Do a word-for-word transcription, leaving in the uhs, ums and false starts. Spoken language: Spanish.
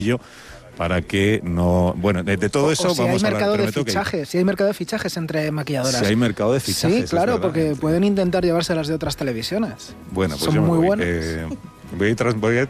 para que no... Bueno, de, de todo o, eso o si vamos hay a mercado hablar. de fichajes, si hay mercado de fichajes entre maquilladoras. Si hay mercado de fichajes. Sí, claro, es porque verdad. pueden intentar llevárselas de otras televisiones. Bueno, pues son yo me muy voy. buenas. Eh, voy, a tras, voy a